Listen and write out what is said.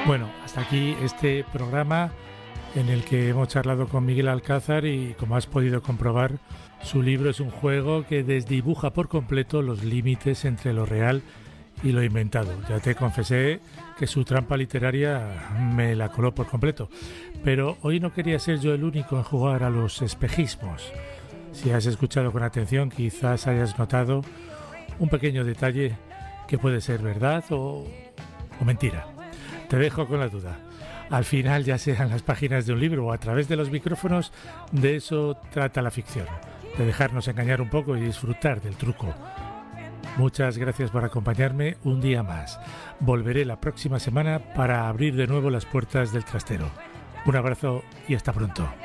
Bueno, hasta aquí este programa en el que hemos charlado con Miguel Alcázar y, como has podido comprobar, su libro es un juego que desdibuja por completo los límites entre lo real y lo inventado. Ya te confesé que su trampa literaria me la coló por completo, pero hoy no quería ser yo el único en jugar a los espejismos. Si has escuchado con atención, quizás hayas notado un pequeño detalle que puede ser verdad o mentira. Te dejo con la duda. Al final, ya sean las páginas de un libro o a través de los micrófonos, de eso trata la ficción, de dejarnos engañar un poco y disfrutar del truco. Muchas gracias por acompañarme un día más. Volveré la próxima semana para abrir de nuevo las puertas del trastero. Un abrazo y hasta pronto.